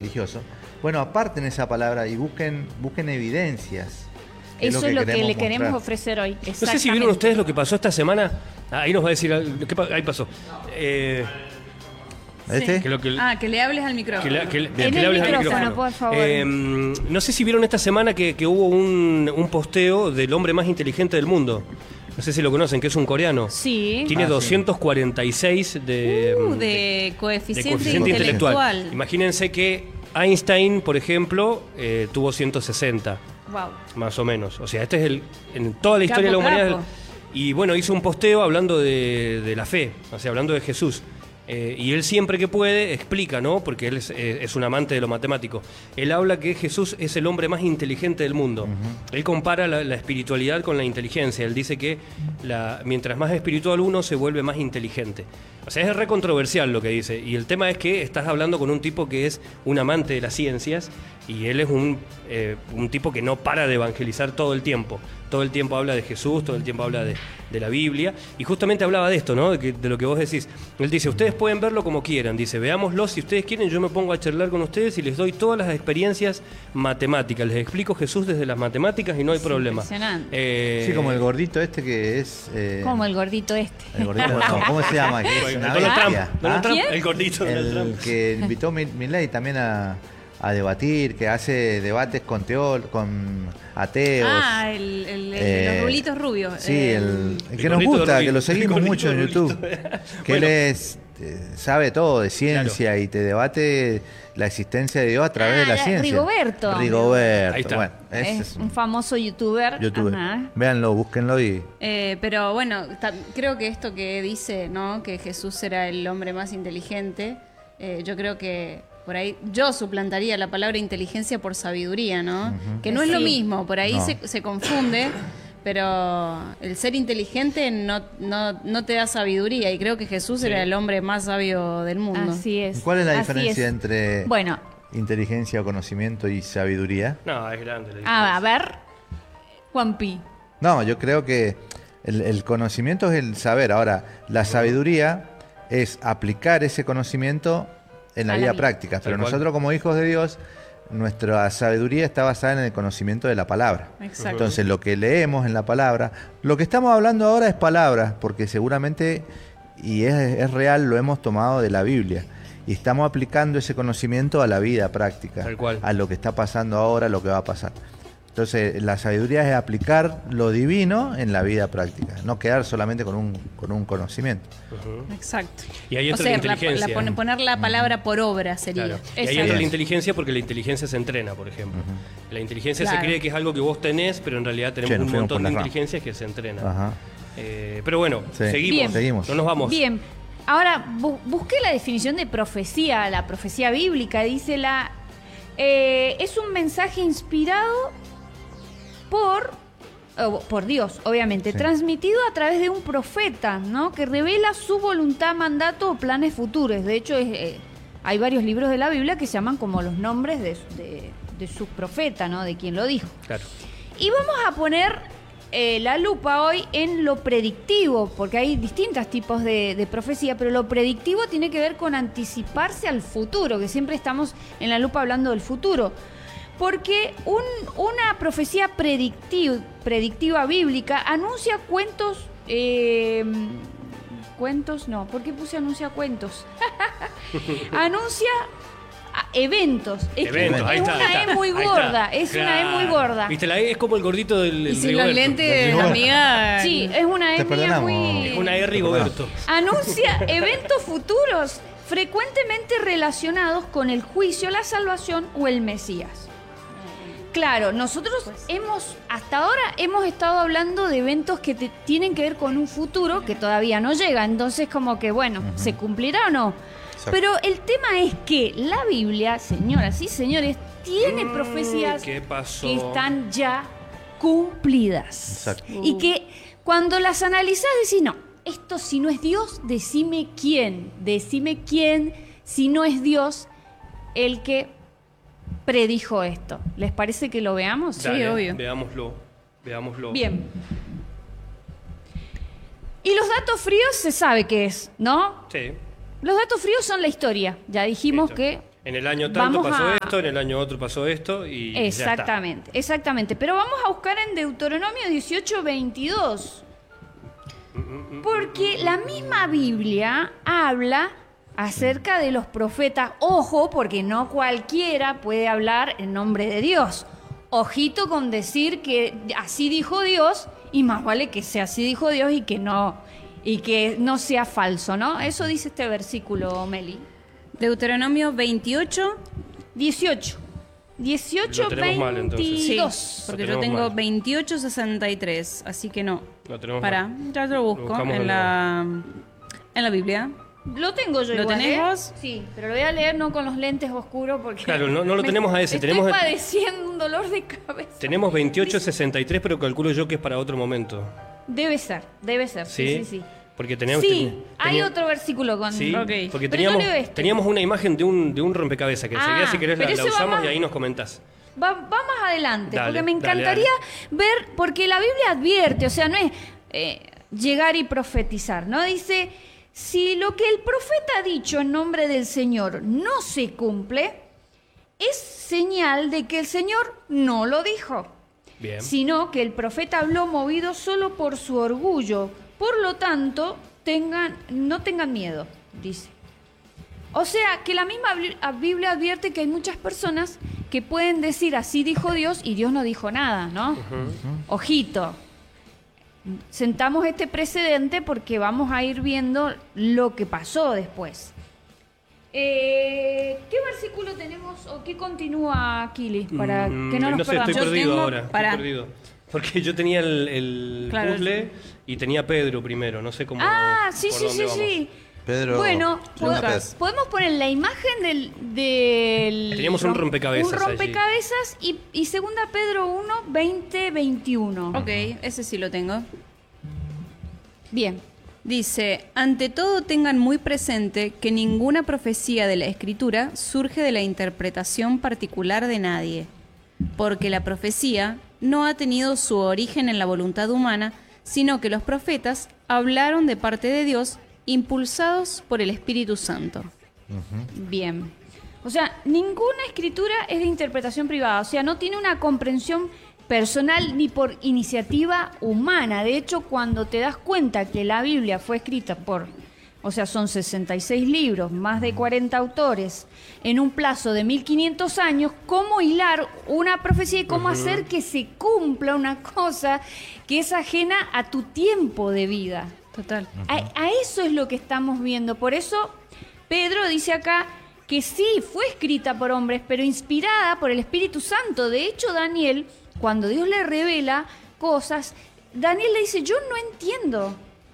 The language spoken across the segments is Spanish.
religioso. Bueno, aparten esa palabra y busquen evidencias. Eso es lo que le queremos ofrecer hoy. No sé si vieron ustedes lo que pasó esta semana. Ahí nos va a decir. Ahí pasó. ¿Este? Que le hables al micrófono. En el micrófono, por favor. No sé si vieron esta semana que hubo un posteo del hombre más inteligente del mundo. No sé si lo conocen, que es un coreano. Sí. Tiene 246 de coeficiente intelectual. Imagínense que Einstein, por ejemplo, tuvo 160. Wow. Más o menos. O sea, este es en toda la historia de la humanidad. Capo. Y bueno, hizo un posteo hablando de la fe, o sea, hablando de Jesús. Y él siempre que puede explica, ¿no? Porque él es un amante de lo matemático. Él habla que Jesús es el hombre más inteligente del mundo. Él compara la espiritualidad con la inteligencia. Él dice que mientras más espiritual uno, se vuelve más inteligente. O sea, es re controversial lo que dice. Y el tema es que estás hablando con un tipo que es un amante de las ciencias y él es un tipo que no para de evangelizar todo el tiempo. Todo el tiempo habla de Jesús, todo el tiempo habla de la Biblia. Y justamente hablaba de esto, ¿no? De lo que vos decís. Él dice, ustedes pueden verlo como quieran. Dice, veámoslo, si ustedes quieren, yo me pongo a charlar con ustedes y les doy todas las experiencias matemáticas. Les explico Jesús desde las matemáticas y no hay problema. Impresionante. Sí, como el gordito este que es... Como el gordito este. El gordito, no, ¿cómo se llama? Que es una bestia. Donald Trump, ¿Quién? el gordito Donald Trump. El que invitó Milei también a debatir, que hace debates con ateos. El de los rulitos rubios. Sí, el que nos gusta, que lo seguimos mucho en YouTube. Que Bueno. él sabe todo de ciencia y te debate la existencia de Dios a través de la ciencia. Rigoberto. Ahí está. Bueno, Es un famoso youtuber. Ajá. Véanlo, búsquenlo y... Pero bueno, creo que esto que dice, ¿no? Que Jesús era el hombre más inteligente, yo creo que por ahí yo suplantaría la palabra inteligencia por sabiduría, ¿no? Que no es lo mismo, por ahí se confunde, pero el ser inteligente no te da sabiduría, y creo que Jesús era el hombre más sabio del mundo. Así es. ¿Cuál es la Así diferencia es. entre inteligencia, conocimiento y sabiduría? No, es grande la diferencia. A ver, Juanpi. No, yo creo que el conocimiento es el saber. Ahora, la sabiduría es aplicar ese conocimiento en la vida práctica. Pero nosotros, como hijos de Dios, nuestra sabiduría está basada en el conocimiento de la palabra. Exacto. Entonces, lo que leemos en la palabra, lo que estamos hablando ahora es palabra, porque seguramente, y es real, lo hemos tomado de la Biblia. Y estamos aplicando ese conocimiento a la vida práctica, Tal cual. a lo que está pasando ahora, a lo que va a pasar. Entonces, la sabiduría es aplicar lo divino en la vida práctica, no quedar solamente con un conocimiento. Exacto. Y ahí entra la inteligencia. Poner la palabra por obra sería. Claro. Y ahí entra la inteligencia, porque la inteligencia se entrena, por ejemplo. La inteligencia se cree que es algo que vos tenés, pero en realidad tenemos un montón de inteligencias que se entrenan. Ajá. Pero bueno, seguimos. No nos vamos. Bien. Ahora, busqué la definición de profecía, la profecía bíblica. Dice es un mensaje inspirado por Dios, obviamente, transmitido a través de un profeta, ¿no? Que revela su voluntad, mandato o planes futuros. De hecho, hay varios libros de la Biblia que se llaman como los nombres de su profeta, ¿no? De quien lo dijo. Claro. Y vamos a poner la lupa hoy en lo predictivo, porque hay distintos tipos de profecía, pero lo predictivo tiene que ver con anticiparse al futuro, que siempre estamos en la lupa hablando del futuro. Porque una profecía predictiva bíblica anuncia cuentos... cuentos, no. ¿Por qué puse anuncia cuentos? Anuncia eventos. Es una E muy gorda. Es una E muy gorda. Viste, la E es como el gordito del Y sin Rigoberto. los lentes, la amiga... Sí, es una E muy... Es una E Rigoberto. Anuncia eventos futuros frecuentemente relacionados con el juicio, la salvación o el Mesías. Claro, nosotros hasta ahora hemos estado hablando de eventos que tienen que ver con un futuro que todavía no llega, entonces como que bueno, ¿se cumplirá o no? Exacto. Pero el tema es que la Biblia, señoras y señores, tiene profecías que están ya cumplidas. Exacto. Y que cuando las analizás decís, no, esto si no es Dios, decime quién, si no es Dios el que predijo esto. ¿Les parece que lo veamos? Dale, sí, obvio. Veámoslo. Bien. Y los datos fríos se sabe qué es, ¿no? Sí. Los datos fríos son la historia. Ya dijimos que En el año tanto Vamos pasó a- esto, en el año otro pasó esto y Exactamente, exactamente. Pero vamos a buscar en Deuteronomio 18:22. Porque la misma Biblia habla acerca de los profetas. Ojo, porque no cualquiera puede hablar en nombre de Dios. Ojito con decir que así dijo Dios, y más vale que sea así dijo Dios y que no sea falso, ¿no? Eso dice este versículo, Meli. Deuteronomio 28. 18. 18, Lo tenemos mal, entonces. 22. Sí, porque Lo yo tenemos tengo mal. 28:63, así que no. Lo tenemos Pará, mal. ya lo busco buscamos en de la Biblia. Lo tengo yo ¿Lo igual, tenés ¿eh? vos? Sí, pero lo voy a leer no con los lentes oscuros porque... Claro, no lo tenemos a ese, Estoy tenemos- padeciendo un dolor de cabeza. Tenemos 28.63, pero calculo yo que es para otro momento. Debe ser, sí, sí. Porque tenemos... Sí, hay tenía- otro versículo con... Sí, Ok. porque Pero yo leo este. teníamos una imagen de un rompecabezas que enseguida si querés pero la ese va usamos más- y ahí nos comentás. Va más adelante, Dale, porque me dale, encantaría ver, porque la Biblia advierte, o sea, no es llegar y profetizar, ¿no? Dice, si lo que el profeta ha dicho en nombre del Señor no se cumple, es señal de que el Señor no lo dijo, Bien. sino que el profeta habló movido solo por su orgullo. Por lo tanto, no tengan miedo, dice. O sea, que la misma Biblia advierte que hay muchas personas que pueden decir así dijo Dios y Dios no dijo nada, ¿no? Ojito. Sentamos este precedente porque vamos a ir viendo lo que pasó después. ¿Qué versículo tenemos o qué continúa, Kili? Para que no nos sé, perdamos. estoy Yo perdido tengo- ahora. pará. Estoy perdido. Porque yo tenía el Claro. puzzle y tenía Pedro primero, no sé cómo... Ah, sí, por sí, dónde sí, vamos. sí. Pedro. Bueno, Lucas. podemos poner la imagen del Teníamos un rompecabezas Un rompecabezas y segunda Pedro 1, 20, 21. Ok, ese sí lo tengo. Bien. Dice, ante todo tengan muy presente que ninguna profecía de la Escritura surge de la interpretación particular de nadie, porque la profecía no ha tenido su origen en la voluntad humana, sino que los profetas hablaron de parte de Dios, impulsados por el Espíritu Santo. Bien. O sea, ninguna escritura es de interpretación privada, o sea, no tiene una comprensión personal ni por iniciativa humana. De hecho, cuando te das cuenta que la Biblia fue escrita o sea, son 66 libros, más de 40 autores, en un plazo de 1500 años, ¿cómo hilar una profecía y cómo hacer que se cumpla una cosa que es ajena a tu tiempo de vida? Total. A eso es lo que estamos viendo. Por eso Pedro dice acá que sí, fue escrita por hombres, pero inspirada por el Espíritu Santo. De hecho, Daniel, cuando Dios le revela cosas, Daniel le dice, yo no entiendo.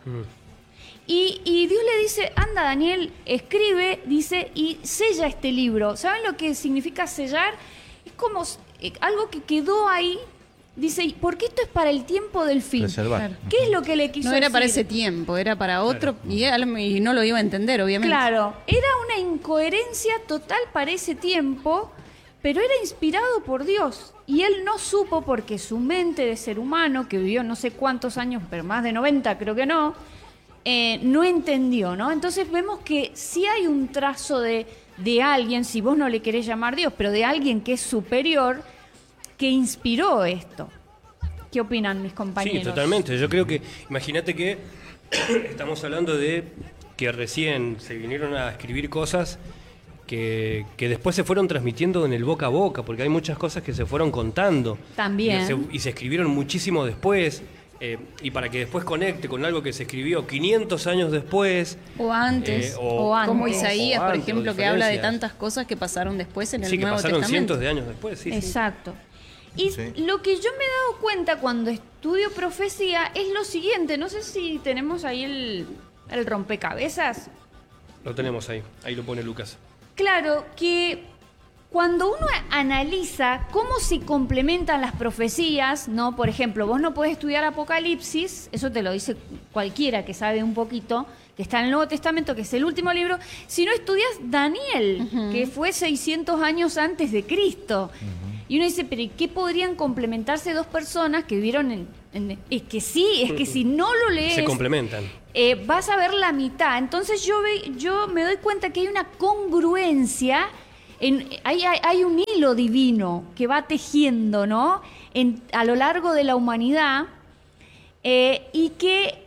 Y Dios le dice, anda Daniel, escribe, dice, y sella este libro. ¿Saben lo que significa sellar? Es como algo que quedó ahí. Dice, porque esto es para el tiempo del fin. Preservar. Claro. ¿Qué es lo que le quiso No era para decir? ese tiempo, era para otro y no lo iba a entender, obviamente. Claro, era una incoherencia total para ese tiempo, pero era inspirado por Dios. Y él no supo porque su mente de ser humano, que vivió no sé cuántos años, pero más de 90 creo que no entendió, ¿no? Entonces vemos que sí hay un trazo de alguien, si vos no le querés llamar Dios, pero de alguien que es superior, que inspiró esto. ¿Qué opinan mis compañeros? Sí, totalmente. Yo creo que, imagínate que estamos hablando de que recién se vinieron a escribir cosas que después se fueron transmitiendo en el boca a boca, porque hay muchas cosas que se fueron contando. También. Y se escribieron muchísimo después, y para que después conecte con algo que se escribió 500 años después. O antes, o antes. como Isaías, O por antes, ejemplo, o que habla de diferencias. tantas cosas que pasaron después en el Sí, que Nuevo pasaron Testamento. cientos de años después, sí. Exacto. Y Sí. lo que yo me he dado cuenta cuando estudio profecía es lo siguiente. No sé si tenemos ahí el rompecabezas. Lo tenemos ahí lo pone Lucas. Claro, que cuando uno analiza cómo se complementan las profecías, ¿no? Por ejemplo, vos no podés estudiar Apocalipsis, eso te lo dice cualquiera que sabe un poquito, que está en el Nuevo Testamento, que es el último libro, si no estudias Daniel, que fue 600 años antes de Cristo. Y uno dice, pero ¿y qué podrían complementarse dos personas que vivieron es que sí, es que si no lo lees... Se complementan. vas a ver la mitad. Entonces yo me doy cuenta que hay una congruencia Hay un hilo divino que va tejiendo, ¿no? A lo largo de la humanidad, y que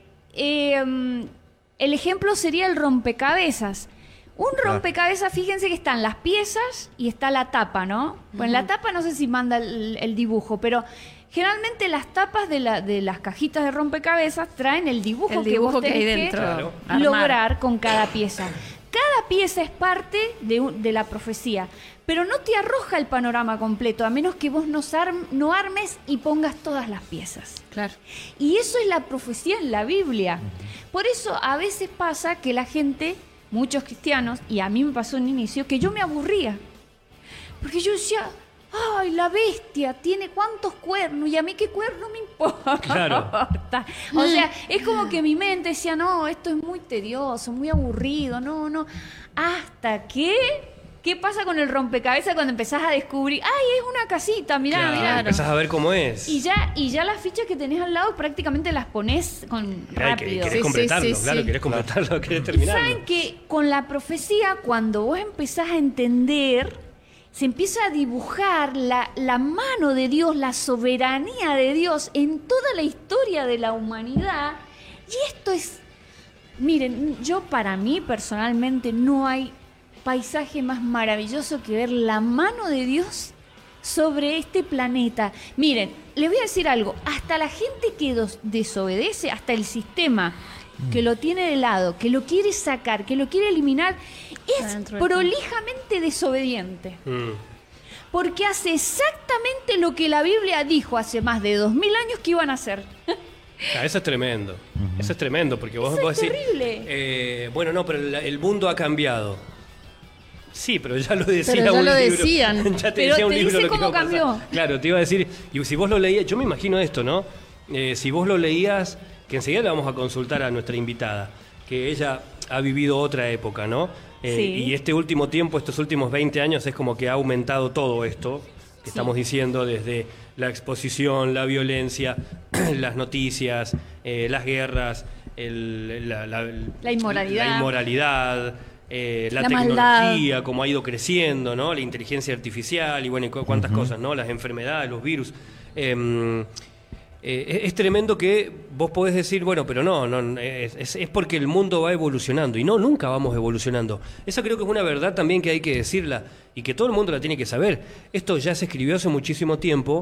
el ejemplo sería el rompecabezas. Un rompecabezas, fíjense que están las piezas y está la tapa, ¿no? Bueno, la tapa no sé si manda el dibujo, pero generalmente las tapas de las cajitas de rompecabezas traen el dibujo que vos tenés hay dentro. que lograr con cada pieza. Cada pieza es parte de la profecía, pero no te arroja el panorama completo, a menos que vos no armes y pongas todas las piezas. Claro. Y eso es la profecía en la Biblia. Por eso a veces pasa que la gente, muchos cristianos, y a mí me pasó en inicio, que yo me aburría. Porque yo decía, ay, la bestia tiene cuántos cuernos y a mí qué cuerno me importa. Claro. O sea, es como que mi mente decía, no, esto es muy tedioso, muy aburrido, no. Hasta que, ¿qué pasa con el rompecabezas cuando empezás a descubrir, ay, es una casita, mirá, Claro, mirá. empezás a ver cómo es. Y ya las fichas que tenés al lado prácticamente las ponés rápido. Querés completarlo, sí, claro, sí. querés completarlo, querés Y terminarlo. saben que con la profecía, cuando vos empezás a entender, se empieza a dibujar la mano de Dios, la soberanía de Dios en toda la historia de la humanidad. Y esto es, miren, para mí personalmente no hay paisaje más maravilloso que ver la mano de Dios sobre este planeta. Miren, les voy a decir algo, hasta la gente que desobedece, hasta el sistema que lo tiene de lado, que lo quiere sacar, que lo quiere eliminar, es prolijamente desobediente. Porque hace exactamente lo que la Biblia dijo hace más de 2000 años que iban a hacer. Eso es tremendo. Eso es tremendo, porque vos Eso es decís, terrible. bueno, no, pero el mundo ha cambiado. Sí, pero ya lo decía Pero ya un lo libro. decían. Ya te Pero decía un te libro dice lo que cómo iba a pasar. cambió. Claro, te iba a decir, y si vos lo leías, yo me imagino esto, ¿no? Si vos lo leías, que enseguida le vamos a consultar a nuestra invitada, que ella ha vivido otra época, ¿no? Sí. Y este último tiempo, estos últimos 20 años, es como que ha aumentado todo esto que estamos diciendo, desde la exposición, la violencia, las noticias, las guerras, La inmoralidad. la inmoralidad, la La tecnología, maldad. cómo ha ido creciendo, ¿no? La inteligencia artificial y bueno, y cuántas cosas, ¿no? Las enfermedades, los virus. Es tremendo que vos podés decir, bueno, pero no, es porque el mundo va evolucionando. Y no, nunca vamos evolucionando. Esa creo que es una verdad también que hay que decirla y que todo el mundo la tiene que saber. Esto ya se escribió hace muchísimo tiempo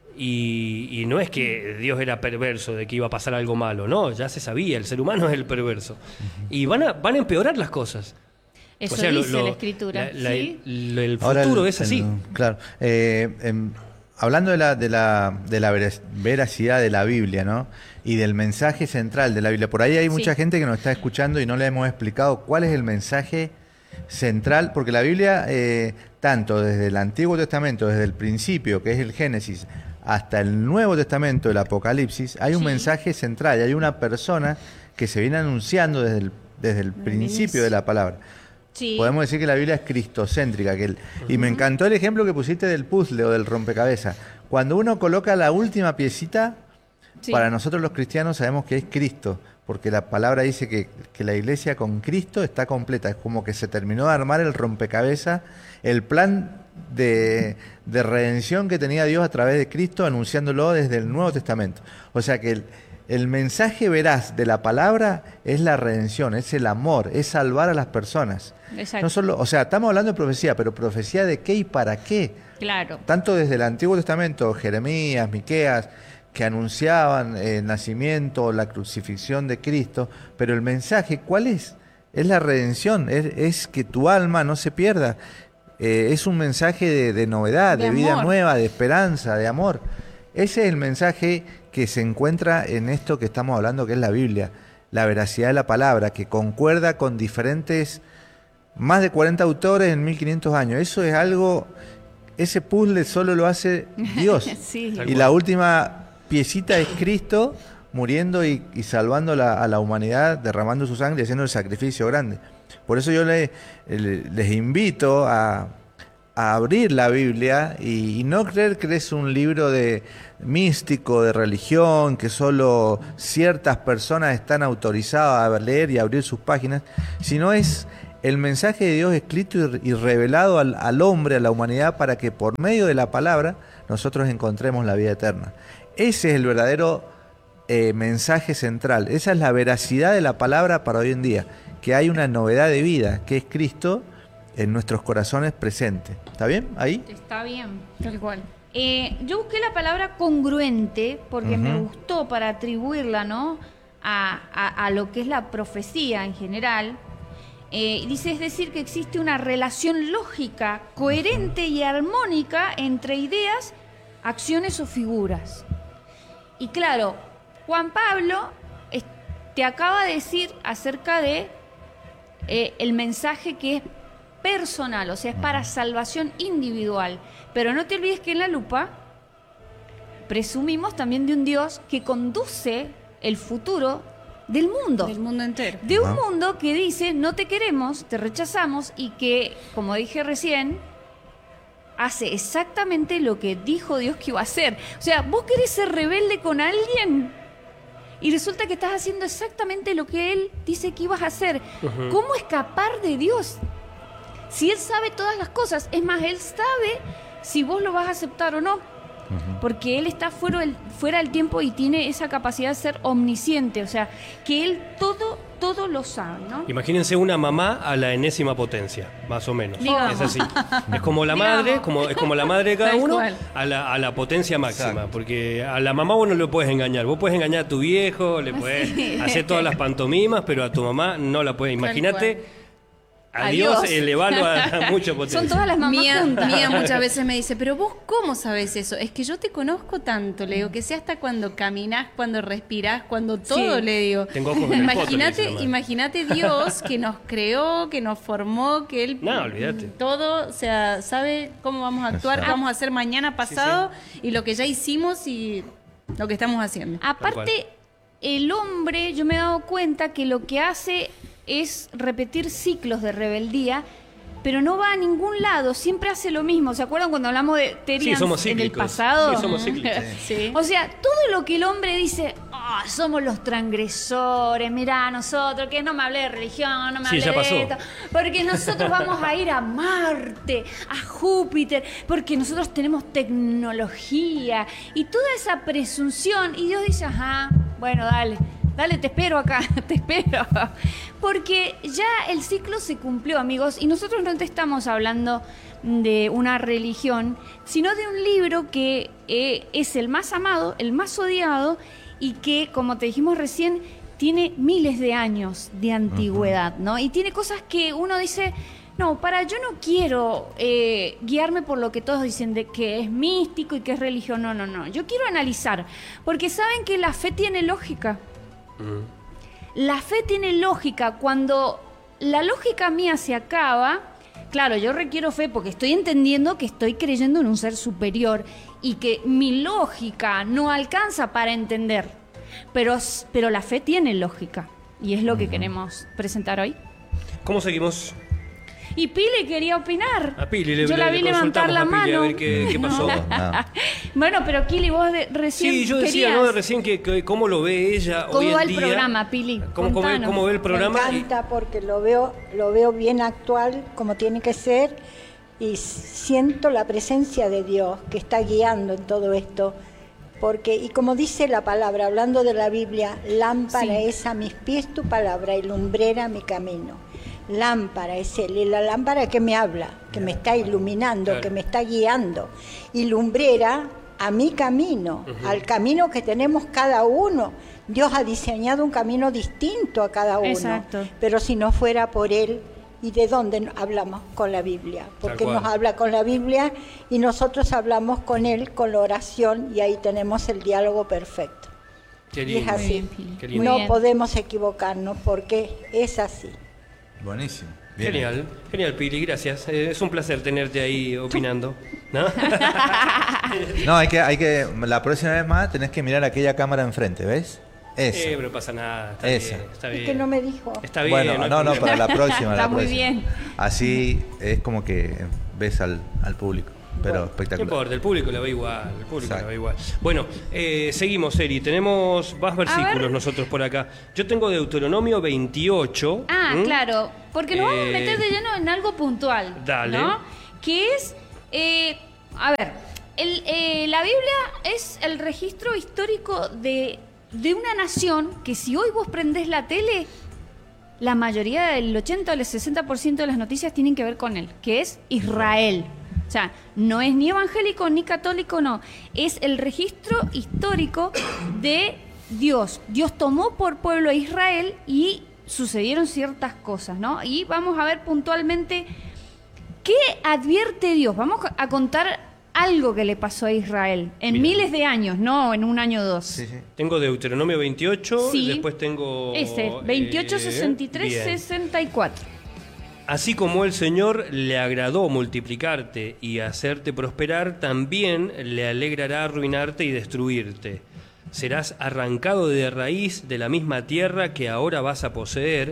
y no es que Dios era perverso, de que iba a pasar algo malo. No, ya se sabía, el ser humano es el perverso. Y van a empeorar las cosas. Eso O sea, dice la Escritura. ¿sí? El Ahora futuro es así. Claro. Hablando de la veracidad de la Biblia, ¿no? Y del mensaje central de la Biblia. Por ahí hay mucha gente que nos está escuchando y no le hemos explicado cuál es el mensaje central, porque la Biblia, tanto desde el Antiguo Testamento, desde el principio, que es el Génesis, hasta el Nuevo Testamento, el Apocalipsis, hay un mensaje central, hay una persona que se viene anunciando desde el principio de la palabra. Sí. Podemos decir que la Biblia es cristocéntrica. Y me encantó el ejemplo que pusiste del puzzle o del rompecabezas. Cuando uno coloca la última piecita, Sí. para nosotros los cristianos sabemos que es Cristo, porque la palabra dice que la iglesia con Cristo está completa. Es como que se terminó de armar el rompecabezas, el plan de redención que tenía Dios a través de Cristo, anunciándolo desde el Nuevo Testamento. O sea que el mensaje veraz de la palabra es la redención, es el amor, es salvar a las personas. Exacto. No solo, o sea, estamos hablando de profecía, pero profecía de qué y para qué. Claro. Tanto desde el Antiguo Testamento, Jeremías, Miqueas, que anunciaban el nacimiento, la crucifixión de Cristo, pero el mensaje, ¿cuál es? Es la redención, es que tu alma no se pierda. Es un mensaje de novedad, de vida amor. nueva, de esperanza, de amor. Ese es el mensaje que se encuentra en esto que estamos hablando, que es la Biblia, la veracidad de la palabra, que concuerda con diferentes, más de 40 autores en 1500 años. Eso es algo, ese puzzle solo lo hace Dios. Sí. Tal Y cual. la última piecita es Cristo muriendo y salvando a la humanidad, derramando su sangre y haciendo el sacrificio grande. Por eso yo les invito a abrir la Biblia y no creer que es un libro de místico, de religión, que solo ciertas personas están autorizadas a leer y abrir sus páginas, sino es el mensaje de Dios escrito y revelado al hombre, a la humanidad, para que por medio de la palabra nosotros encontremos la vida eterna. Ese es el verdadero mensaje central. Esa es la veracidad de la palabra para hoy en día, que hay una novedad de vida, que es Cristo en nuestros corazones presente. ¿Está bien ahí? Está bien. Tal cual. Yo busqué la palabra congruente porque me gustó para atribuirla, ¿no?, a lo que es la profecía en general. Dice, es decir, que existe una relación lógica, coherente y armónica entre ideas, acciones o figuras. Y claro, Juan Pablo te acaba de decir acerca de el mensaje que es personal, o sea, es para salvación individual. Pero no te olvides que en la lupa presumimos también de un Dios que conduce el futuro del mundo. Del mundo entero. De un mundo que dice, no te queremos, te rechazamos, y que, como dije recién, hace exactamente lo que dijo Dios que iba a hacer. O sea, vos querés ser rebelde con alguien y resulta que estás haciendo exactamente lo que Él dice que ibas a hacer. ¿Cómo escapar de Dios? Si Él sabe todas las cosas, es más, Él sabe si vos lo vas a aceptar o no. Porque Él está fuera del tiempo y tiene esa capacidad de ser omnisciente, o sea, que Él todo lo sabe, ¿no? Imagínense una mamá a la enésima potencia, más o menos. Digamos. Es así. Es como la madre, es como la madre de cada Tal uno cual. a la potencia máxima. Exacto. Porque a la mamá vos no lo puedes engañar. Vos puedes engañar a tu viejo, le puedes hacer todas las pantomimas, pero a tu mamá no la puedes. Imagínate a Dios elevarlo a mucha potencia. Son todas las mamás juntas. Mía muchas veces me dice, pero vos ¿cómo sabes eso? Es que yo te conozco tanto, le digo, que sé hasta cuando caminás, cuando respirás, cuando todo, Sí. le digo. Tengo ojos en el poto, le dice la madre. Imagínate Dios que nos creó, que nos formó, que Él No, olvídate. todo, o sea, sabe cómo vamos a actuar, qué Exacto. vamos a hacer mañana pasado y lo que ya hicimos y lo que estamos haciendo. Aparte, el hombre, yo me he dado cuenta que lo que hace es repetir ciclos de rebeldía, pero no va a ningún lado, siempre hace lo mismo. ¿Se acuerdan cuando hablamos de Terians somos en el cíclicos. pasado? Sí, somos cíclicos. Sí. O sea, todo lo que el hombre dice, somos los transgresores, mirá, nosotros, que no me hablé de religión, no me Sí, hablé ya pasó. de esto, porque nosotros vamos a ir a Marte, a Júpiter, porque nosotros tenemos tecnología y toda esa presunción. Y Dios dice, ajá, bueno, dale, te espero acá, te espero. Porque ya el ciclo se cumplió, amigos, y nosotros no te estamos hablando de una religión, sino de un libro que es el más amado, el más odiado, y que, como te dijimos recién, tiene miles de años de antigüedad, ¿no? Y tiene cosas que uno dice, no, yo no quiero guiarme por lo que todos dicen de que es místico y que es religión, no. Yo quiero analizar, porque saben que la fe tiene lógica. La fe tiene lógica. Cuando la lógica mía se acaba, claro, yo requiero fe porque estoy entendiendo que estoy creyendo en un ser superior y que mi lógica no alcanza para entender. Pero la fe tiene lógica y es lo que queremos presentar hoy. ¿Cómo seguimos? Y Pili quería opinar. A Pili yo la vi levantar consultamos la a Pili mano. a ver qué pasó. No. Bueno, pero Kili, vos recién Sí, yo decía, querías... ¿no? Recién que cómo lo ve ella ¿Cómo hoy va en el día. programa, Pili? ¿Cómo ve el programa? Me encanta porque lo veo bien actual, como tiene que ser, y siento la presencia de Dios que está guiando en todo esto. Porque, y como dice la palabra, hablando de la Biblia, lámpara es a mis pies tu palabra y lumbrera mi camino. Lámpara es Él, y la lámpara que me habla, que me está iluminando, Claro. que me está guiando, y lumbrera a mi camino, al camino que tenemos cada uno. Dios ha diseñado un camino distinto a cada uno, Exacto. pero si no fuera por Él, ¿y de dónde hablamos con la Biblia? Porque Tal cual. nos habla con la Biblia y nosotros hablamos con Él, con la oración, y ahí tenemos el diálogo perfecto. Qué Y es lindo. así. Qué lindo. Muy No bien. podemos equivocarnos porque es así. Buenísimo. Bien. Genial, Pili, gracias. Es un placer tenerte ahí opinando. ¿No? No, hay que, la próxima vez más tenés que mirar aquella cámara enfrente, ¿ves? Esa. Pero no pasa nada. Está Esa. bien. Está Es bien. que no me dijo. Está bien. Bueno, hay no, problema. para la próxima. Está la muy próxima. bien. Así es como que ves al público. pero No espectacular. importa, el público la ve igual. El público Exacto. la ve igual. Bueno, seguimos, Eri. Tenemos más versículos ver. nosotros por acá. Yo tengo Deuteronomio 28. Ah, ¿m? claro, porque nos vamos a meter de lleno en algo puntual. Dale. ¿No? Que es, a ver, la Biblia es el registro histórico de una nación que si hoy vos prendés la tele, la mayoría del 80 o el 60% de las noticias tienen que ver con él, que es Israel. O sea, no es ni evangélico ni católico, no. Es el registro histórico de Dios. Dios tomó por pueblo a Israel y sucedieron ciertas cosas, ¿no? Y vamos a ver puntualmente qué advierte Dios. Vamos a contar algo que le pasó a Israel en Bien. miles de años, no en un año o dos. Sí, sí. Tengo Deuteronomio 28, Sí. después tengo... Ese, 28, 63, bien. 64. Así como el Señor le agradó multiplicarte y hacerte prosperar, también le alegrará arruinarte y destruirte. Serás arrancado de raíz de la misma tierra que ahora vas a poseer.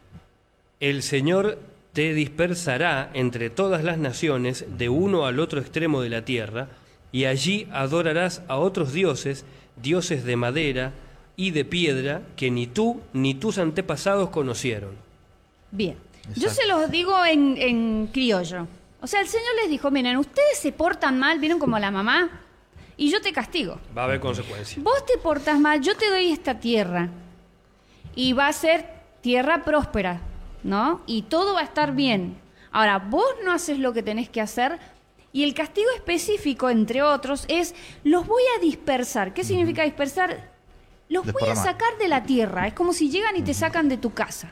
El Señor te dispersará entre todas las naciones de uno al otro extremo de la tierra, y allí adorarás a otros dioses, dioses de madera y de piedra, que ni tú ni tus antepasados conocieron. Bien. Yo Exacto. se los digo en criollo. O sea, el Señor les dijo, miren, ustedes se portan mal, vieron como la mamá, y yo te castigo. Va a haber consecuencias. Vos te portas mal, yo te doy esta tierra. Y va a ser tierra próspera, ¿no? Y todo va a estar bien. Ahora, vos no haces lo que tenés que hacer, y el castigo específico, entre otros, es los voy a dispersar. ¿Qué significa dispersar? Los voy a Desparramar. sacar de la tierra. Es como si llegan y te sacan de tu casa.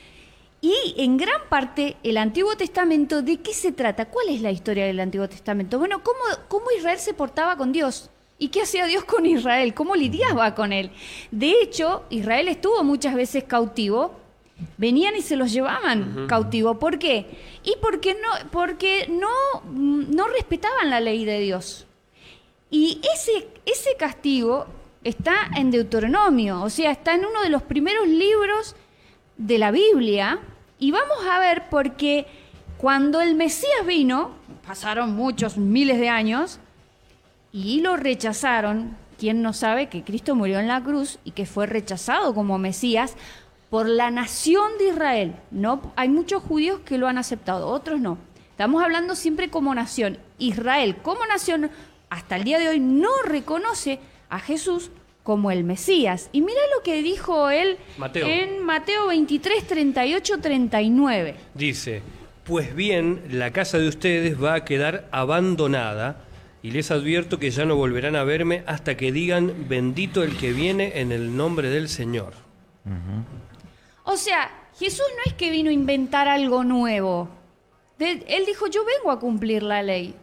Y en gran parte el Antiguo Testamento, ¿de qué se trata? ¿Cuál es la historia del Antiguo Testamento? Bueno, ¿cómo Israel se portaba con Dios? ¿Y qué hacía Dios con Israel? ¿Cómo lidiaba con él? De hecho, Israel estuvo muchas veces cautivo. Venían y se los llevaban cautivo. ¿Por qué? Y porque no respetaban la ley de Dios. Y ese castigo está en Deuteronomio, o sea, está en uno de los primeros libros de la Biblia. Y vamos a ver porque cuando el Mesías vino, pasaron muchos, miles de años, y lo rechazaron. ¿Quién no sabe que Cristo murió en la cruz y que fue rechazado como Mesías por la nación de Israel? No, hay muchos judíos que lo han aceptado, otros no. Estamos hablando siempre como nación. Israel como nación hasta el día de hoy no reconoce a Jesús como el Mesías. Y mira lo que dijo él Mateo. en Mateo 23, 38, 39. Dice, pues bien, la casa de ustedes va a quedar abandonada, y les advierto que ya no volverán a verme hasta que digan, bendito el que viene en el nombre del Señor. O sea, Jesús no es que vino a inventar algo nuevo. Él dijo, yo vengo a cumplir la ley.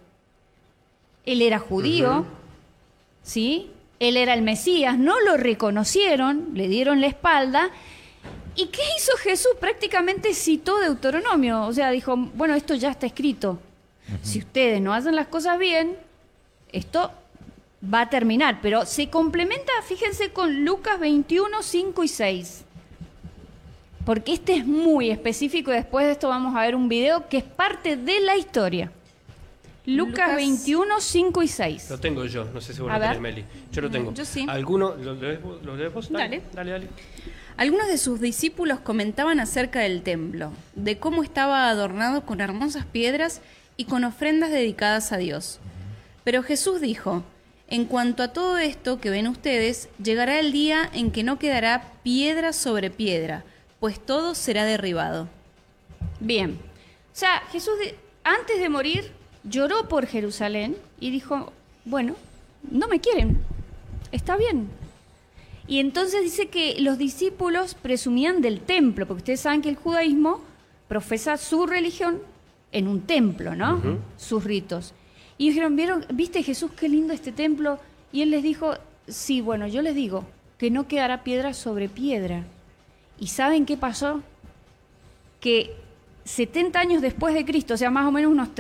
Él era judío, ¿sí? Él era el Mesías, no lo reconocieron, le dieron la espalda. ¿Y qué hizo Jesús? Prácticamente citó Deuteronomio. O sea, dijo, bueno, esto ya está escrito. Si ustedes no hacen las cosas bien, esto va a terminar. Pero se complementa, fíjense, con Lucas 21, 5 y 6. Porque este es muy específico y después de esto vamos a ver un video que es parte de la historia. Lucas 21, 5 y 6. Lo tengo yo, no sé si vos A lo tenés, ver. Meli. Yo lo tengo. Yo sí. ¿Alguno? ¿Lo lees vos? Dale. Dale. Algunos de sus discípulos comentaban acerca del templo, de cómo estaba adornado con hermosas piedras y con ofrendas dedicadas a Dios. Pero Jesús dijo, en cuanto a todo esto que ven ustedes, llegará el día en que no quedará piedra sobre piedra, pues todo será derribado. Bien. O sea, Jesús antes de morir lloró por Jerusalén y dijo, bueno, no me quieren, está bien. Y entonces dice que los discípulos presumían del templo, porque ustedes saben que el judaísmo profesa su religión en un templo, ¿no? Sus ritos. Y dijeron, ¿viste Jesús qué lindo este templo? Y él les dijo, sí, bueno, yo les digo que no quedará piedra sobre piedra. ¿Y saben qué pasó? Que 70 años después de Cristo, o sea, más o menos unos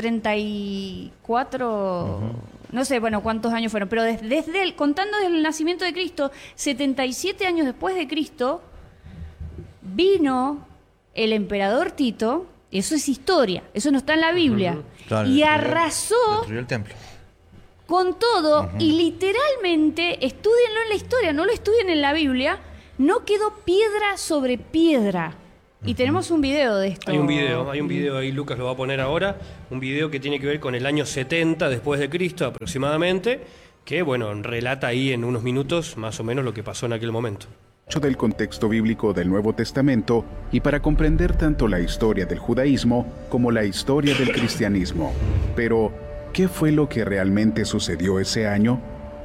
34, no sé, bueno, cuántos años fueron, pero contando desde el nacimiento de Cristo, 77 años después de Cristo, vino el emperador Tito Eso es historia, eso no está en la Biblia. Claro, Y arrasó destruyó el templo. con todo y literalmente, estúdienlo en la historia, no lo estudien en la Biblia, no quedó piedra sobre piedra. Y tenemos un video de esto. Hay un video ahí, Lucas lo va a poner ahora, un video que tiene que ver con el año 70 después de Cristo aproximadamente, que bueno, relata ahí en unos minutos más o menos lo que pasó en aquel momento. Del contexto bíblico del Nuevo Testamento y para comprender tanto la historia del judaísmo como la historia del cristianismo. Pero, ¿qué fue lo que realmente sucedió ese año?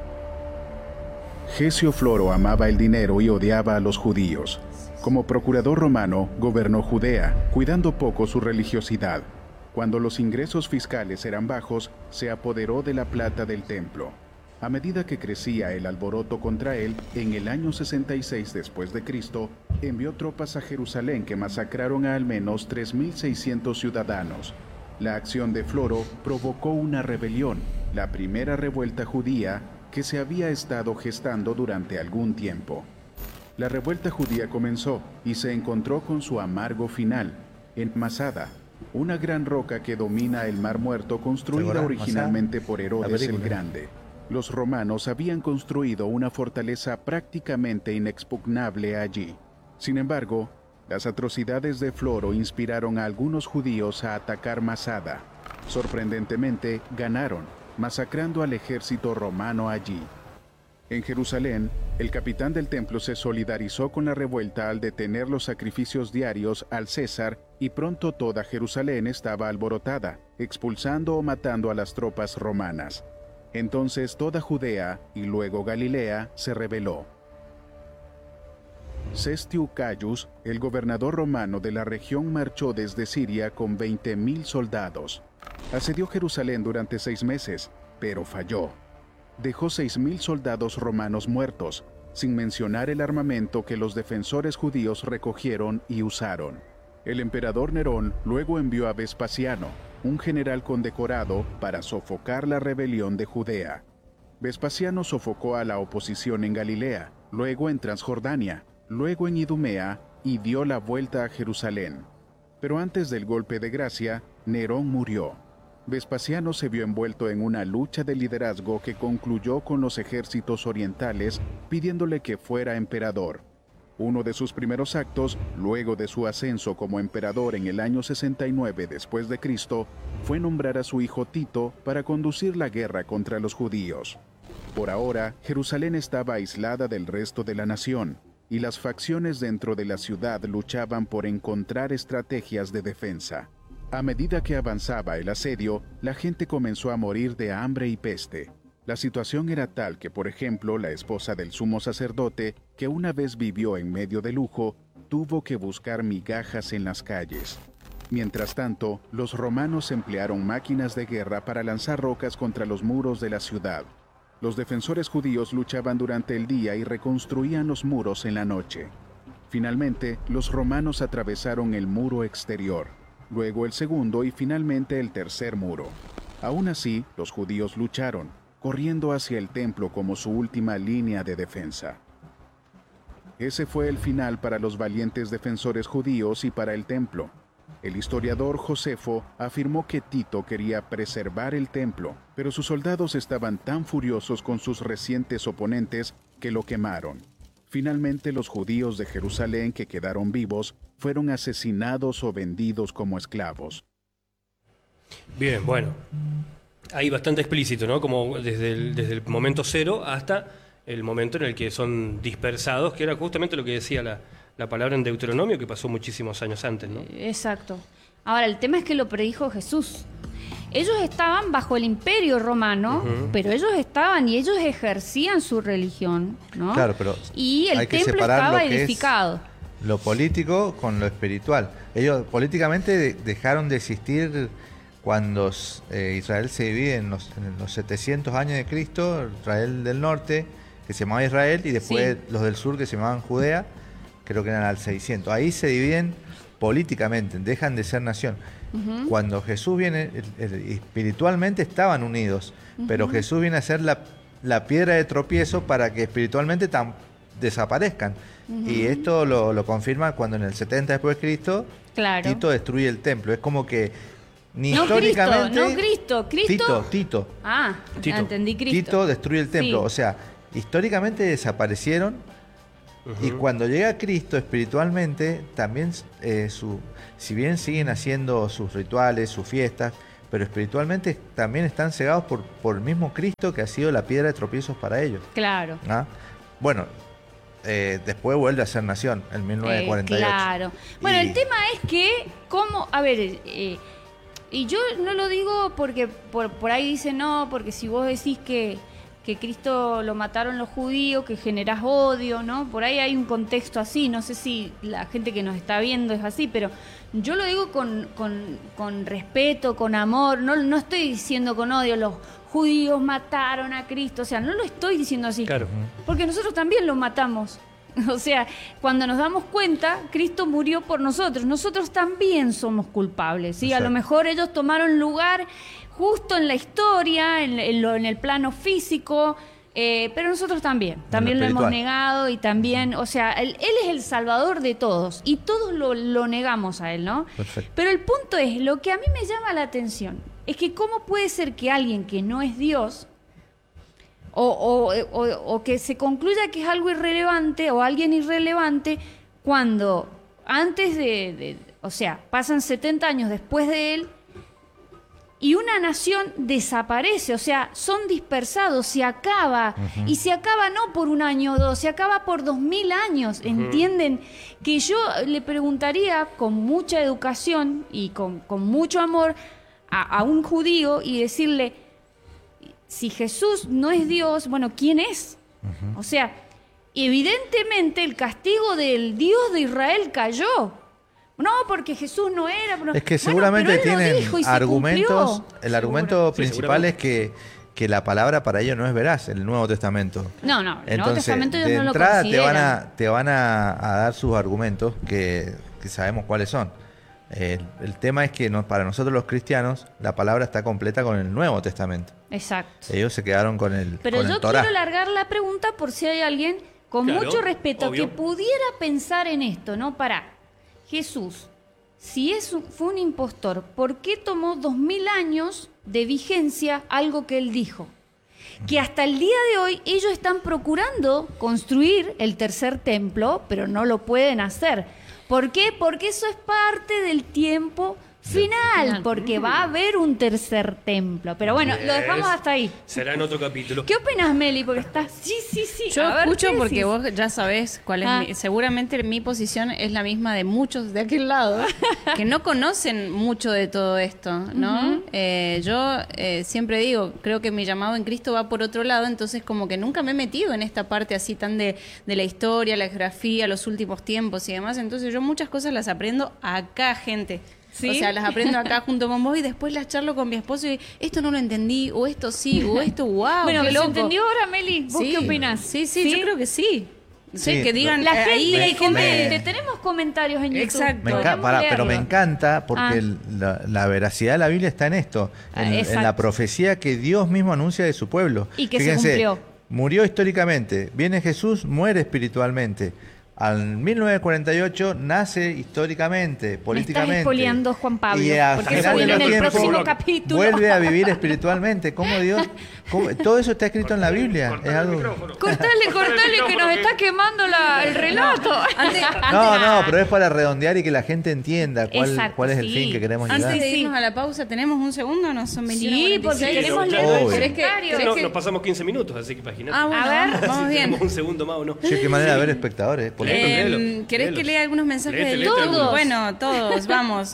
Gesio Floro amaba el dinero y odiaba a los judíos. Como procurador romano, gobernó Judea, cuidando poco su religiosidad. Cuando los ingresos fiscales eran bajos, se apoderó de la plata del templo. A medida que crecía el alboroto contra él, en el año 66 después de Cristo, envió tropas a Jerusalén que masacraron a al menos 3.600 ciudadanos. La acción de Floro provocó una rebelión, la primera revuelta judía que se había estado gestando durante algún tiempo. La revuelta judía comenzó y se encontró con su amargo final, en Masada, una gran roca que domina el Mar Muerto construida originalmente por Herodes el Grande. Los romanos habían construido una fortaleza prácticamente inexpugnable allí. Sin embargo, las atrocidades de Floro inspiraron a algunos judíos a atacar Masada. Sorprendentemente, ganaron, masacrando al ejército romano allí. En Jerusalén, el capitán del templo se solidarizó con la revuelta al detener los sacrificios diarios al César y pronto toda Jerusalén estaba alborotada, expulsando o matando a las tropas romanas. Entonces toda Judea y luego Galilea se rebeló. Cestius Caius, el gobernador romano de la región, marchó desde Siria con 20.000 soldados. Asedió Jerusalén durante 6 meses, pero falló. Dejó 6.000 soldados romanos muertos, sin mencionar el armamento que los defensores judíos recogieron y usaron. El emperador Nerón luego envió a Vespasiano, un general condecorado, para sofocar la rebelión de Judea. Vespasiano sofocó a la oposición en Galilea, luego en Transjordania, luego en Idumea y dio la vuelta a Jerusalén. Pero antes del golpe de gracia, Nerón murió. Vespasiano se vio envuelto en una lucha de liderazgo que concluyó con los ejércitos orientales pidiéndole que fuera emperador. Uno de sus primeros actos, luego de su ascenso como emperador en el año 69 después de Cristo, fue nombrar a su hijo Tito para conducir la guerra contra los judíos. Por ahora, Jerusalén estaba aislada del resto de la nación, y las facciones dentro de la ciudad luchaban por encontrar estrategias de defensa. A medida que avanzaba el asedio, la gente comenzó a morir de hambre y peste. La situación era tal que, por ejemplo, la esposa del sumo sacerdote, que una vez vivió en medio de lujo, tuvo que buscar migajas en las calles. Mientras tanto, los romanos emplearon máquinas de guerra para lanzar rocas contra los muros de la ciudad. Los defensores judíos luchaban durante el día y reconstruían los muros en la noche. Finalmente, los romanos atravesaron el muro exterior, luego el segundo y finalmente el tercer muro. Aún así, los judíos lucharon, corriendo hacia el templo como su última línea de defensa. Ese fue el final para los valientes defensores judíos y para el templo. El historiador Josefo afirmó que Tito quería preservar el templo, pero sus soldados estaban tan furiosos con sus recientes oponentes que lo quemaron. Finalmente, los judíos de Jerusalén que quedaron vivos fueron asesinados o vendidos como esclavos. Bien, bueno. Ahí bastante explícito, ¿no? Como desde el momento cero hasta el momento en el que son dispersados, que era justamente lo que decía la palabra en Deuteronomio, que pasó muchísimos años antes, ¿no? Exacto. Ahora, el tema es que lo predijo Jesús. Ellos estaban bajo el imperio romano, pero ellos estaban y ellos ejercían su religión, ¿no? Claro, pero y el hay que templo separar estaba lo que edificado. es lo político con lo espiritual. Ellos políticamente dejaron de existir cuando Israel se divide en los 700 años de Cristo, Israel del norte, que se llamaba Israel, y después los del sur, que se llamaban Judea, creo que eran al 600. Ahí se dividen políticamente, dejan de ser nación. Cuando Jesús viene, espiritualmente estaban unidos, pero Jesús viene a ser la piedra de tropiezo para que espiritualmente desaparezcan. Y esto lo confirma cuando en el 70 después de Cristo, Claro. Tito destruye el templo. Es como que ni No históricamente... Cristo. Tito. Ah, Tito. entendí Cristo. Tito destruye el templo. Sí. O sea, históricamente desaparecieron. Y cuando llega Cristo espiritualmente, también si bien siguen haciendo sus rituales, sus fiestas, pero espiritualmente también están cegados por el mismo Cristo que ha sido la piedra de tropiezos para ellos. Claro. ¿Ah? Bueno, después vuelve a ser nación, en 1948. Claro. Bueno, Y- el tema es que, ¿cómo? A ver, y yo no lo digo porque por ahí dicen no, porque si vos decís que Cristo lo mataron los judíos, que generás odio, ¿no? Por ahí hay un contexto así, no sé si la gente que nos está viendo es así, pero yo lo digo con respeto, con amor, no estoy diciendo con odio, los judíos mataron a Cristo, o sea, no lo estoy diciendo así. Claro. Porque nosotros también lo matamos. O sea, cuando nos damos cuenta, Cristo murió por nosotros. Nosotros también somos culpables, ¿sí? A lo Exacto. mejor ellos tomaron lugar justo en la historia, en el plano físico, pero nosotros también lo hemos espiritual. negado y también, o sea, él es el salvador de todos y todos lo negamos a él, ¿no? Perfecto. Pero el punto es, lo que a mí me llama la atención es que cómo puede ser que alguien que no es Dios o que se concluya que es algo irrelevante o alguien irrelevante cuando antes o sea, pasan 70 años después de él y una nación desaparece, o sea, son dispersados, se acaba, y se acaba no por un año o dos, se acaba por 2000 años, ¿entienden? Que yo le preguntaría con mucha educación y con mucho amor a un judío y decirle, si Jesús no es Dios, bueno, ¿quién es? O sea, evidentemente el castigo del Dios de Israel cayó. No, porque Jesús no era. Es que Bueno, seguramente pero él lo tienen dijo y se argumentos. cumplió. El argumento Sí, principal es seguramente. que la palabra para ellos no es veraz, el Nuevo Testamento. No, el Nuevo Entonces, Testamento ellos de no lo entrada consideran. te van a dar sus argumentos que sabemos cuáles son. El tema es que para nosotros los cristianos la palabra está completa con el Nuevo Testamento. Exacto. Ellos se quedaron con el Pero con yo el Torá. quiero largar la pregunta por si hay alguien con Claro, mucho respeto obvio. que pudiera pensar en esto, ¿no? Jesús, si fue un impostor, ¿por qué tomó 2000 años de vigencia algo que él dijo? Que hasta el día de hoy ellos están procurando construir el tercer templo, pero no lo pueden hacer. ¿Por qué? Porque eso es parte del tiempo final, porque va a haber un tercer templo. Pero bueno, lo dejamos hasta ahí. Será en otro capítulo. ¿Qué opinas, Meli? Porque estás... Sí. Yo A ver, escucho ¿qué porque decís? vos ya sabés cuál es seguramente mi posición es la misma de muchos de aquel lado que no conocen mucho de todo esto, ¿no? Yo siempre digo, creo que mi llamado en Cristo va por otro lado, entonces como que nunca me he metido en esta parte así tan de la historia, la geografía, los últimos tiempos y demás, entonces yo muchas cosas las aprendo acá, gente. ¿Sí? O sea, las aprendo acá junto con vos y después las charlo con mi esposo y esto no lo entendí, o esto sí, o esto, wow, Bueno, qué ¿se loco. entendió ahora, Meli? ¿Vos Sí. qué opinás? Sí, yo creo que sí. Sí, Sí, que digan, La ahí gente, hay gente... comente, tenemos comentarios en YouTube. Exacto. Podemos Pero me leerlos. encanta porque la veracidad de la Biblia está en esto, en la Exacto. profecía que Dios mismo anuncia de su pueblo. Y que se cumplió. Murió históricamente, viene Jesús, muere espiritualmente. Al 1948 nace históricamente, políticamente. expoliando, Juan Pablo, Y al porque final eso de viene los en el tiempos próximo capítulo. vuelve a vivir espiritualmente. ¿Cómo Dios? Todo eso está escrito en la Biblia. Es algo... Cortale, que nos está quemando el relato. No, pero es para redondear y que la gente entienda Exacto, cuál es el sí. fin que queremos llegar. Antes de Sí. irnos a la pausa, ¿tenemos un segundo o no son 21? Sí, porque queremos leer Obvio. los ¿Querés que- comentarios. querés No, que- nos pasamos 15 minutos, así que imagínate. Ah, bueno, A ver. vamos Si bien. tenemos un segundo más o no. Che, qué manera de ver espectadores. Por Léelo, ejemplo. léelo. ¿Querés que lea algunos mensajes Léete, de léete YouTube? algunos. Bueno, todos, vamos.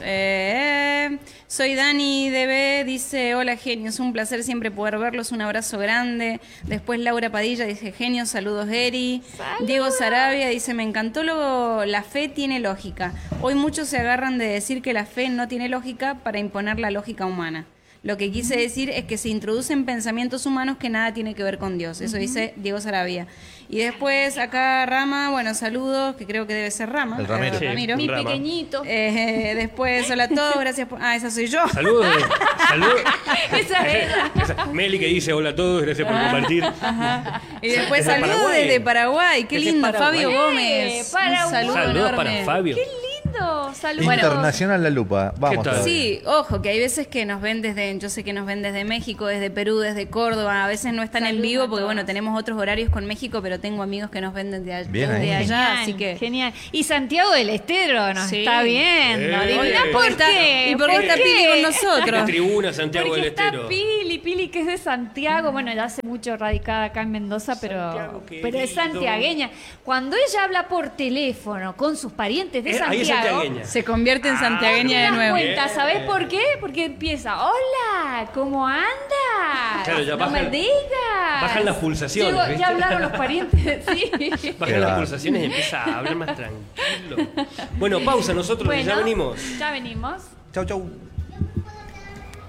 Soy Dani DB, dice, hola genios, un placer siempre poder verlos, un abrazo grande. Después Laura Padilla dice, genios, saludos Eri. Diego Sarabia dice, me encantó la fe tiene lógica. Hoy muchos se agarran de decir que la fe no tiene lógica para imponer la lógica humana. Lo que quise decir es que se introducen pensamientos humanos que nada tiene que ver con Dios. Eso dice Diego Sarabia. Y después acá Rama, bueno, saludos, que creo que debe ser Rama. El Ramiro. Sí. Ramiro. Mi Rama. pequeñito. Después, hola a todos, gracias por... Ah, esa soy yo. Saludos. Saludos. Esa es ella. Meli que dice hola a todos, gracias por compartir. Ajá. Y después Desde saludos Paraguay. desde Paraguay. Qué Desde lindo, Paraguay. Fabio Gómez. Paraguay. Un saludo Saludos enorme. para Fabio. Qué lindo. Saludos. Internacional La Lupa. Vamos tal? todavía. Sí, ojo, que hay veces que nos ven yo sé que nos ven desde México, desde Perú, desde Córdoba, a veces no están en Saludos vivo a porque todos. bueno, tenemos otros horarios con México, pero tengo amigos que nos ven desde Bien desde ahí. allá, Genial, así que... genial. Y Santiago del Estero nos Sí. está viendo. Adivina Oye. por Está- qué. ¿Y por qué está Pili con nosotros? De tribuna, Santiago Porque del está Estero. Pili que es de Santiago. Bueno, ya hace mucho radicada acá en Mendoza, Santiago, pero es querido. santiagueña. Cuando ella habla por teléfono con sus parientes de Ahí es Santiago, santiagueña. Se convierte en santiagueña te de das nuevo. cuenta, ¿sabes por qué? Porque empieza, hola, ¿cómo andas? Claro, ya no me bajan- digas. bajan las pulsaciones, Llego- ¿viste? ya hablaron los parientes, sí. Bajan las va. pulsaciones y empieza a hablar más tranquilo. Bueno, pausa, nosotros Bueno, ya venimos. Ya venimos. Chau, chau.